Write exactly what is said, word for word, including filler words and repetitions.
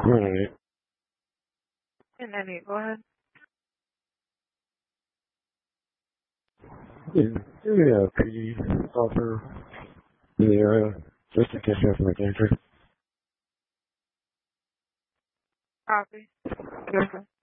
Right. And Eddie, go ahead. Is there a P D offer in the area just in case you have to make entry? Copy.